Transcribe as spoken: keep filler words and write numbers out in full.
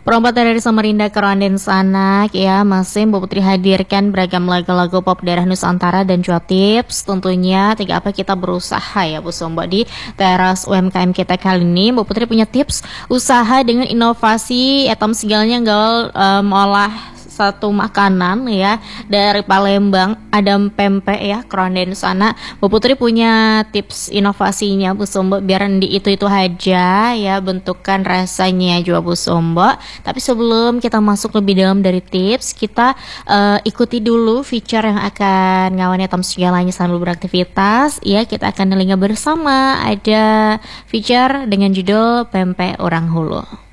Perompak dari Samarinda Keronden Sanak ya, masih Mbak Putri hadirkan beragam lagu-lagu pop daerah Nusantara dan juga tips tentunya tiga apa kita berusaha ya Bu Sombo di teras U M K M kita kali ini. Mbak Putri punya tips usaha dengan inovasi etam segalanya gal um, olah satu makanan ya dari Palembang, ada pempek ya Keronden sana. Bu Putri punya tips inovasinya Bu Sombo biar di itu-itu aja ya bentukan rasanya juga Bu Sombo. Tapi sebelum kita masuk lebih dalam dari tips, kita uh, ikuti dulu feature yang akan ngawani tam segalanya sambil beraktivitas ya. Kita akan telinga bersama, ada feature dengan judul Pempek Orang Hulu.